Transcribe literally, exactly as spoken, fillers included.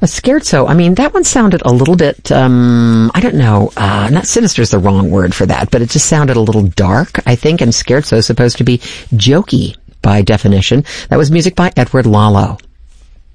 A scherzo. I mean, that one sounded a little bit, um, I don't know, uh, not sinister is the wrong word for that, but it just sounded a little dark, I think, and scherzo is supposed to be jokey by definition. That was music by Edward Lalo.